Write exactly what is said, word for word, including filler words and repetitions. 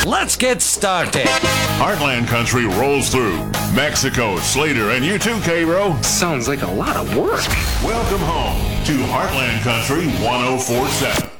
Let's get started. Heartland Country rolls through. Mexico, Slater, and you too, K-Ro. Sounds like a lot of work. Welcome home to Heartland Country one oh four point seven.